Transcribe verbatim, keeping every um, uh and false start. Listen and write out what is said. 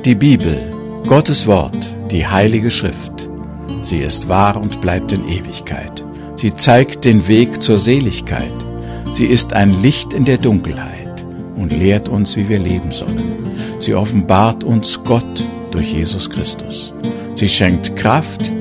Die Bibel, Gottes Wort, die Heilige Schrift. Sie ist wahr und bleibt in Ewigkeit. Sie zeigt den Weg zur Seligkeit. Sie ist ein Licht in der Dunkelheit und lehrt uns, wie wir leben sollen. Sie offenbart uns Gott durch Jesus Christus. Sie schenkt Kraft,